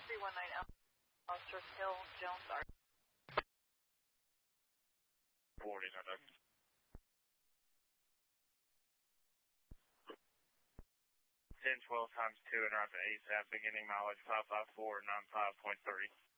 319 Alistair Hill, Jones, 40, no duck. 10-12 times 2 and route to ASAP, beginning mileage 55495.3.